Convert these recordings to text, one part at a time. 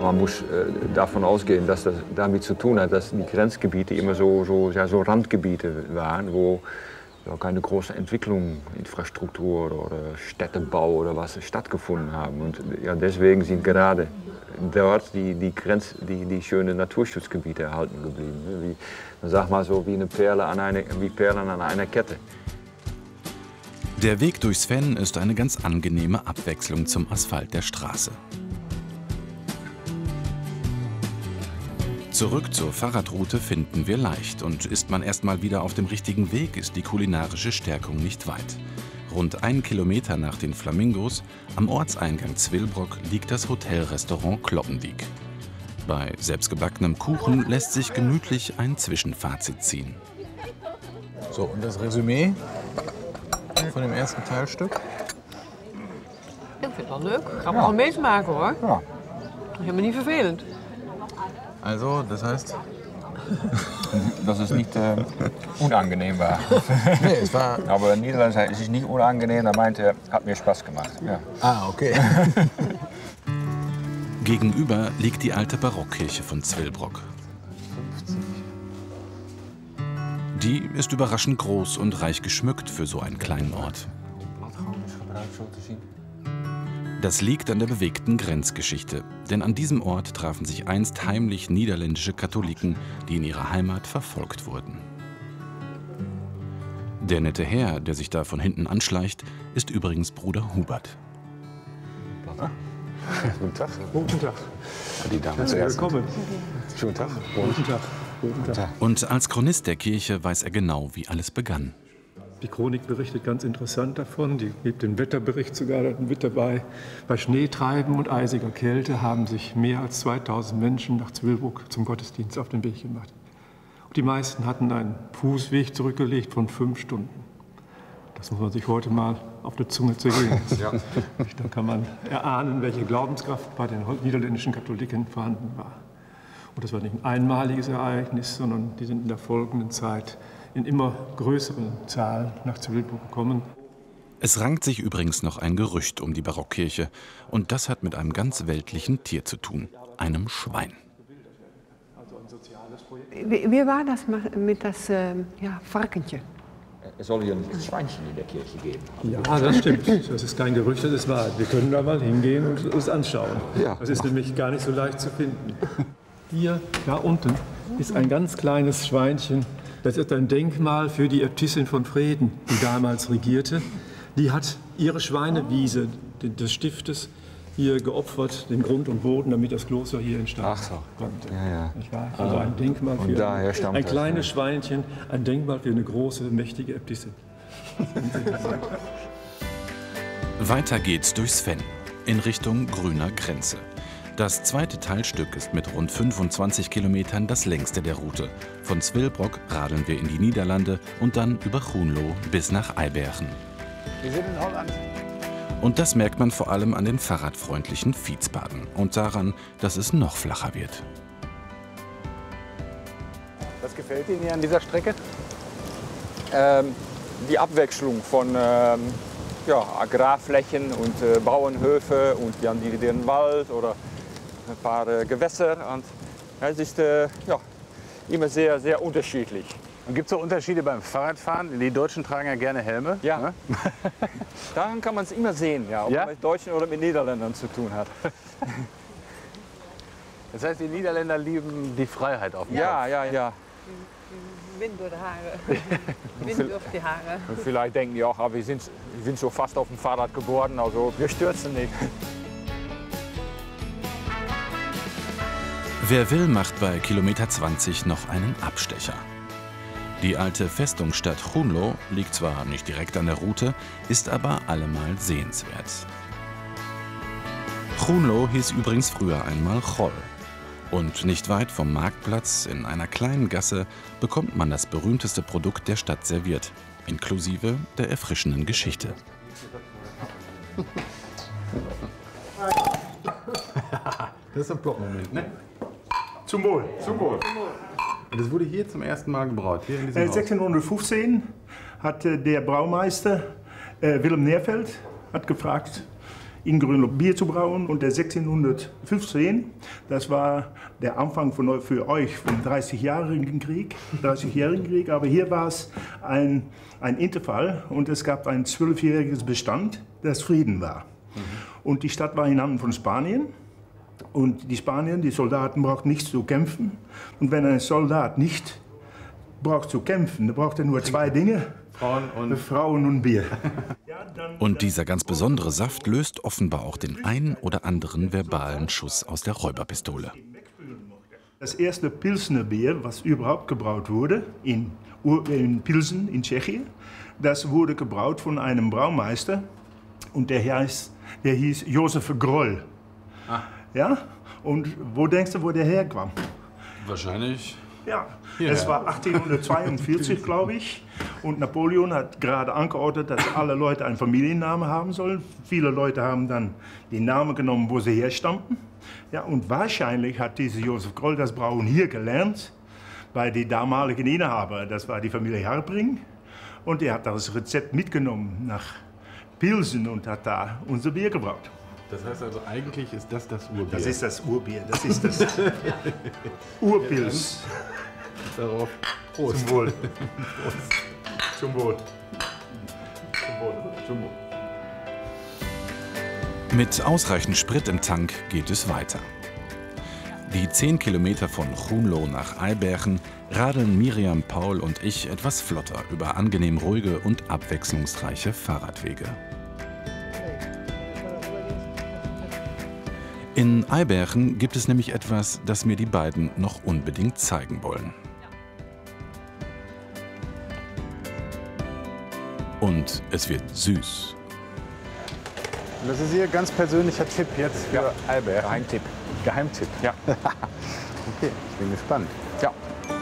Man muss davon ausgehen, dass das damit zu tun hat, dass die Grenzgebiete immer so Randgebiete waren, wo keine große Entwicklung, Infrastruktur oder Städtebau oder was stattgefunden haben. Und ja, deswegen sind gerade dort die schönen Naturschutzgebiete erhalten geblieben. Sag mal so wie Perlen an einer Kette. Der Weg durchs Venn ist eine ganz angenehme Abwechslung zum Asphalt der Straße. Zurück zur Fahrradroute finden wir leicht, und ist man erst mal wieder auf dem richtigen Weg, ist die kulinarische Stärkung nicht weit. Rund 1 Kilometer nach den Flamingos, am Ortseingang Zwillbrock, liegt das Hotelrestaurant Kloppendiek. Bei selbstgebackenem Kuchen lässt sich gemütlich ein Zwischenfazit ziehen. So, und das Resümee von dem ersten Teilstück? Ik vind het wel leuk. Gaan we gewoon meesmaken hoor. Ja. Helemaal niet vervelend. Also, das heißt? Dass es nicht unangenehm war. Nee, es war... Aber in Niederland es ist nicht unangenehm, er meinte, hat mir Spaß gemacht. Ja. Ah, okay. Gegenüber liegt die alte Barockkirche von Zwillbrock. Die ist überraschend groß und reich geschmückt für so einen kleinen Ort. Das liegt an der bewegten Grenzgeschichte, denn an diesem Ort trafen sich einst heimlich niederländische Katholiken, die in ihrer Heimat verfolgt wurden. Der nette Herr, der sich da von hinten anschleicht, ist übrigens Bruder Hubert. Guten Tag. Guten Tag. Die Dame Herzlich zuerst. willkommen. Schönen Tag. Guten Tag. Guten Tag. Und als Chronist der Kirche weiß er genau, wie alles begann. Die Chronik berichtet ganz interessant davon. Die gibt den Wetterbericht sogar mit dabei. Bei Schneetreiben und eisiger Kälte haben sich mehr als 2000 Menschen nach Zwillbrock zum Gottesdienst auf den Weg gemacht. Und die meisten hatten einen Fußweg zurückgelegt von 5 Stunden. Das muss man sich heute mal auf der Zunge zergehen lassen. Ja. Da kann man erahnen, welche Glaubenskraft bei den niederländischen Katholiken vorhanden war. Und das war nicht ein einmaliges Ereignis, sondern die sind in der folgenden Zeit in immer größeren Zahlen nach Zwillbrock gekommen. Es rankt sich übrigens noch ein Gerücht um die Barockkirche. Und das hat mit einem ganz weltlichen Tier zu tun, einem Schwein. Wie war das mit das Varkentje? Es soll hier ein Schweinchen in der Kirche geben. Ja, das stimmt. Das ist kein Gerücht, das ist wahr. Wir können da mal hingehen und es anschauen. Ja. Das ist nämlich gar nicht so leicht zu finden. Hier, da unten, ist ein ganz kleines Schweinchen. Das ist ein Denkmal für die Äbtissin von Vreden, die damals regierte. Die hat ihre Schweinewiese des Stiftes hier geopfert, den Grund und Boden, damit das Kloster hier entstanden konnte. Ja. Also ein Denkmal Und für daher stammt ein das, kleines Schweinchen, ein Denkmal für eine große, mächtige Äbtissin. Weiter geht's durchs Venn, in Richtung grüner Grenze. Das zweite Teilstück ist mit rund 25 Kilometern das längste der Route. Von Zwillbrock radeln wir in die Niederlande und dann über Groenlo bis nach Eibergen. Wir sind in Holland. Und das merkt man vor allem an den fahrradfreundlichen Fietspaden und daran, dass es noch flacher wird. Was gefällt Ihnen hier an dieser Strecke? Die Abwechslung von Agrarflächen und Bauernhöfe und dann den Wald oder ein paar Gewässer. Und es ist immer sehr, sehr unterschiedlich. Und gibt es auch Unterschiede beim Fahrradfahren? Die Deutschen tragen ja gerne Helme. Ja, ne? daran kann man es immer sehen, ja, ob Ja? man mit Deutschen oder mit Niederländern zu tun hat. Das heißt, die Niederländer lieben die Freiheit auf dem Kopf. Ja. Wind door de haren. Wind durch die Haare. Und vielleicht denken die auch, wir sind so fast auf dem Fahrrad geboren, also wir stürzen nicht. Wer will, macht bei Kilometer 20 noch einen Abstecher. Die alte Festungsstadt Groenlo liegt zwar nicht direkt an der Route, ist aber allemal sehenswert. Groenlo hieß übrigens früher einmal Chol. Und nicht weit vom Marktplatz, in einer kleinen Gasse, bekommt man das berühmteste Produkt der Stadt serviert, inklusive der erfrischenden Geschichte. Das ist ein Plop-Moment, ne? Zum Wohl. Zum Wohl. Und das wurde hier zum ersten Mal gebraut, hier in diesem Haus. 1615 hat der Braumeister Willem Neerfeld hat gefragt, in Grönland Bier zu brauen. Und der 1615, das war der Anfang für euch vom 30-jährigen Krieg. Aber hier war es ein Interfall und es gab ein 12-jähriges Bestand, das Frieden war. Und die Stadt war in Händen von Spanien. Und die Spanier, die Soldaten, brauchten nicht zu kämpfen. Und wenn ein Soldat nicht braucht zu kämpfen, dann braucht er nur zwei Dinge. Frauen und Bier. Und dieser ganz besondere Saft löst offenbar auch den einen oder anderen verbalen Schuss aus der Räuberpistole. Das erste Pilsner Bier, was überhaupt gebraut wurde, in Pilsen in Tschechien, das wurde gebraut von einem Braumeister und der hieß Josef Groll. Ah. Ja? Und wo denkst du, wo der herkam? Wahrscheinlich. Ja, es war 1842, glaube ich. Und Napoleon hat gerade angeordnet, dass alle Leute einen Familiennamen haben sollen. Viele Leute haben dann den Namen genommen, wo sie herstammten. Ja, und wahrscheinlich hat dieser Josef Groll das Brauen hier gelernt, bei den damaligen Inhaber. Das war die Familie Harpring. Und er hat das Rezept mitgenommen nach Pilsen und hat da unser Bier gebraut. Das heißt also, eigentlich ist das Urbier. Das ist das Urbier, das ist das Urpils. Darauf Prost. Zum Wohl. Zum Wohl. Zum Wohl. Mit ausreichend Sprit im Tank geht es weiter. Die 10 Kilometer von Groenlo nach Eibergen radeln Miriam, Paul und ich etwas flotter über angenehm ruhige und abwechslungsreiche Fahrradwege. In Eibergen gibt es nämlich etwas, das mir die beiden noch unbedingt zeigen wollen. Und es wird süß. Und das ist Ihr ganz persönlicher Tipp jetzt für Eibergen? Geheimtipp. Geheimtipp? Ja. Okay, ich bin gespannt. Ja.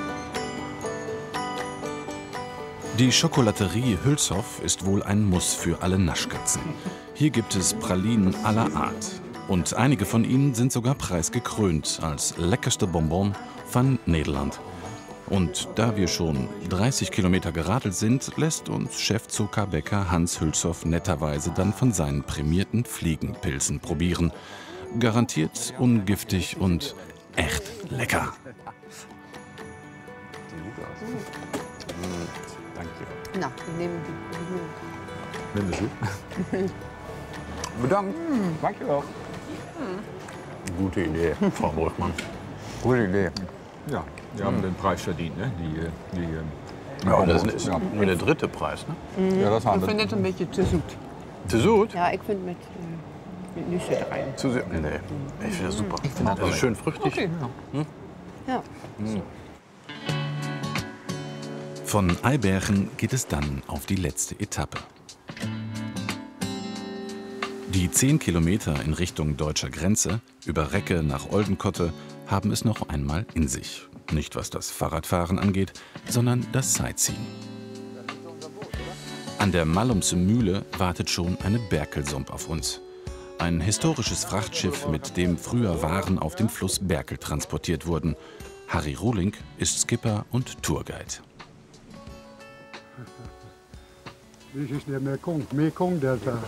Die Schokolaterie Hülshoff ist wohl ein Muss für alle Naschkatzen. Hier gibt es Pralinen aller Art. Und einige von ihnen sind sogar preisgekrönt als leckerste Bonbon von Nederland. Und da wir schon 30 Kilometer geradelt sind, lässt uns Chef Zuckerbäcker Hans Hülshoff netterweise dann von seinen prämierten Fliegenpilzen probieren. Garantiert ungiftig und echt lecker. Danke. Na, wir nehmen die. Nimm es gut. Bedankt. Danke auch. Gute Idee, Frau Brückmann. Gute Idee. Ja, die haben den Preis verdient, ne? Ja, das ist nur der dritte Preis, ne? Ja, das haben Ich wir. finde das ein bisschen zu süß. Zu süß? Ja, ich finde mit Nüsse rein. Zu süß? Nee, ich finde das super. Ich finde das schön fruchtig. Okay. Ja. Von Eibergen geht es dann auf die letzte Etappe. Die 10 Kilometer in Richtung deutscher Grenze, über Recke nach Oldenkotte, haben es noch einmal in sich. Nicht was das Fahrradfahren angeht, sondern das Sightseeing. An der Mallumse Mühle wartet schon eine Berkelsomb auf uns. Ein historisches Frachtschiff, mit dem früher Waren auf dem Fluss Berkel transportiert wurden. Harry Ruling ist Skipper und Tourguide. Das ist der Mekong-Delta.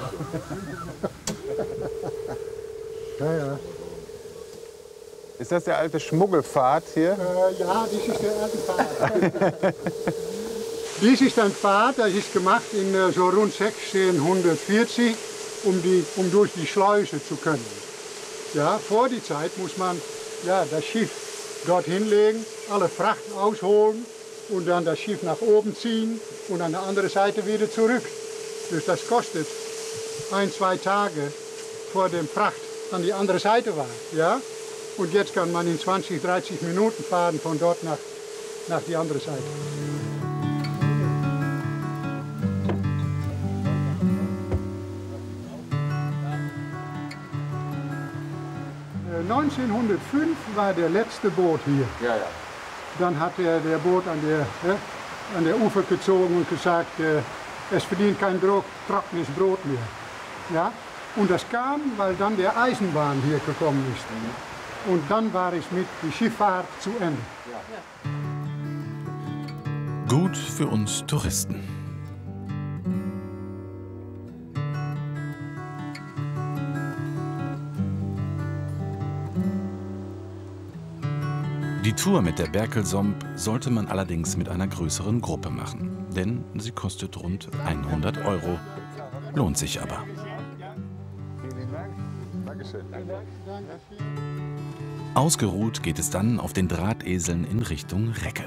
Ja. Ist das der alte Schmuggelpfad hier? Ja, das ist der alte Pfad. Dies ist ein Pfad, das ist gemacht in so rund 1640, um durch die Schleuse zu können. Ja, vor die Zeit muss man das Schiff dort hinlegen, alle Fracht ausholen und dann das Schiff nach oben ziehen und an der anderen Seite wieder zurück. Dus das kostet 1-2 Tage, vor dem Fracht an die andere Seite war. Ja? Und jetzt kann man in 20-30 Minuten fahren von dort nach die andere Seite. Äh, 1905 war der letzte Boot hier. Ja, ja. Dann hat der Boot an der Ufer gezogen und gesagt, es verdient kein trockenes Brot mehr. Ja? Und das kam, weil dann der Eisenbahn hier gekommen ist. Und dann war es mit der Schifffahrt zu Ende. Gut für uns Touristen. Die Tour mit der Berkelsomb sollte man allerdings mit einer größeren Gruppe machen, denn sie kostet rund 100 €, lohnt sich aber. Ausgeruht geht es dann auf den Drahteseln in Richtung Recke.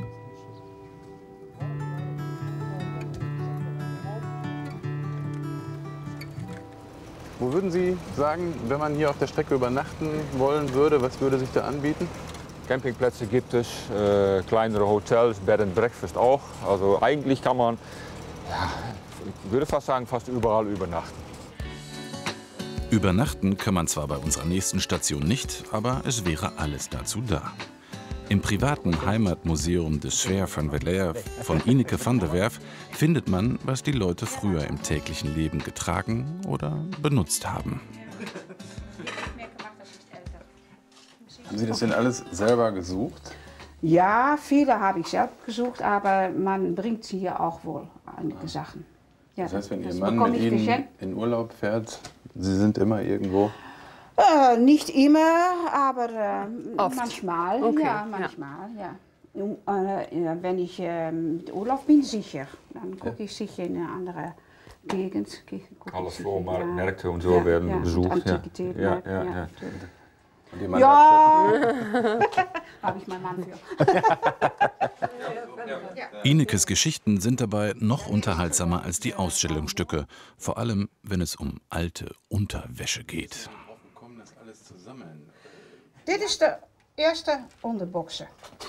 Wo würden Sie sagen, wenn man hier auf der Strecke übernachten wollen würde, was würde sich da anbieten? Campingplätze gibt es, kleinere Hotels, Bed and Breakfast auch. Also eigentlich kann man, ja, ich würde fast sagen, fast überall übernachten. Übernachten kann man zwar bei unserer nächsten Station nicht, aber es wäre alles dazu da. Im privaten Heimatmuseum des Sfer van Weleer von Ineke van der Werf findet man, was die Leute früher im täglichen Leben getragen oder benutzt haben. Haben Sie das denn alles selber gesucht? Ja, viele habe ich selbst gesucht, aber man bringt hier auch wohl einige Sachen. Ja, das heißt, wenn Ihr Mann mit Ihnen in Urlaub fährt, Sie sind immer irgendwo? Nicht immer, aber manchmal. Okay. Ja, manchmal, ja. Wenn ich mit Urlaub bin, sicher. Dann gucke ich sicher in eine andere Gegend. Alle Flohmarktmärkte und so werden besucht. Antiquitätenmarkt, Ja. Ja, habe ich meinen Mann für. Inekes Geschichten sind dabei noch unterhaltsamer als die Ausstellungsstücke, vor allem wenn es um alte Unterwäsche geht. Dit is de eerste onderboxer.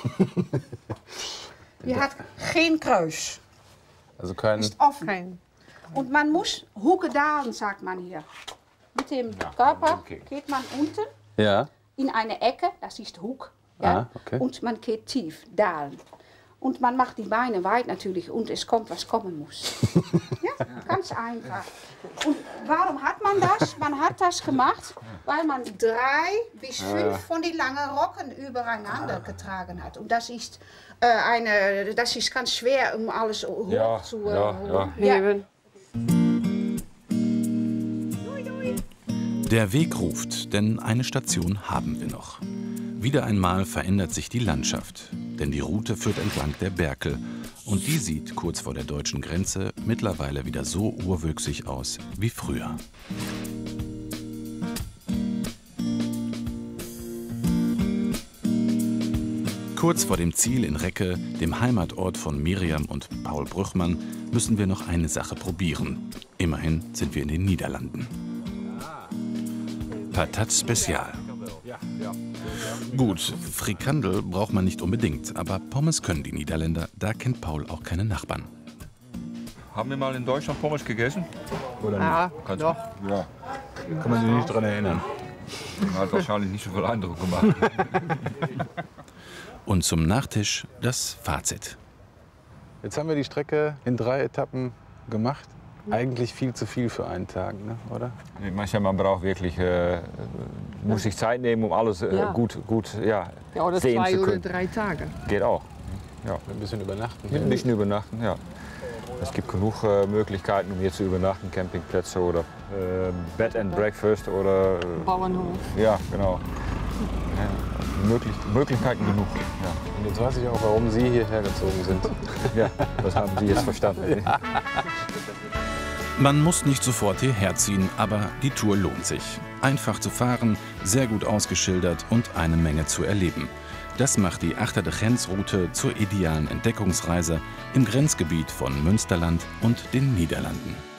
Die hat geen Kreuz. Also kein... Ist offen. Und man muss hochgedahlen, sagt man hier. Mit dem Körper geht man unten in eine Ecke, das ist Hoek. Ja? Und man geht tief, dahlen. Und man macht die Beine weit natürlich und es kommt, was kommen muss. Ja, ganz einfach. Und warum hat man das? Man hat das gemacht, weil man 3 bis 5 von den langen Rocken übereinander getragen hat. Und das ist, das ist ganz schwer, um alles hoch zu heben. Der Weg ruft, denn eine Station haben wir noch. Wieder einmal verändert sich die Landschaft, denn die Route führt entlang der Berkel und die sieht kurz vor der deutschen Grenze mittlerweile wieder so urwüchsig aus wie früher. Kurz vor dem Ziel in Recke, dem Heimatort von Miriam und Paul Brüchmann, müssen wir noch eine Sache probieren. Immerhin sind wir in den Niederlanden. Patat Special. Gut, Frikandel braucht man nicht unbedingt, aber Pommes können die Niederländer, da kennt Paul auch keine Nachbarn. Haben wir mal in Deutschland Pommes gegessen? Oder ja, doch. Ja. Kann man sich nicht dran erinnern. Hat wahrscheinlich nicht so viel Eindruck gemacht. Und zum Nachtisch das Fazit. Jetzt haben wir die Strecke in 3 Etappen gemacht. Eigentlich viel zu viel für einen Tag, ne? Oder? Manchmal man braucht wirklich, muss sich Zeit nehmen, um alles gut oder sehen 2 zu können. oder 3 Tage. Geht auch. Ja. Ein bisschen übernachten. Ein bisschen übernachten, ja. Es gibt genug Möglichkeiten, um hier zu übernachten, Campingplätze oder Bed and Breakfast oder... Bauernhof. Ja, genau. Ja, Möglichkeiten genug. Ja. Und jetzt weiß ich auch, warum Sie hierher gezogen sind. Ja, das haben Sie jetzt verstanden. Ja. Man muss nicht sofort hierher ziehen, aber die Tour lohnt sich. Einfach zu fahren, sehr gut ausgeschildert und eine Menge zu erleben. Das macht die Achter de Grens-Route zur idealen Entdeckungsreise im Grenzgebiet von Münsterland und den Niederlanden.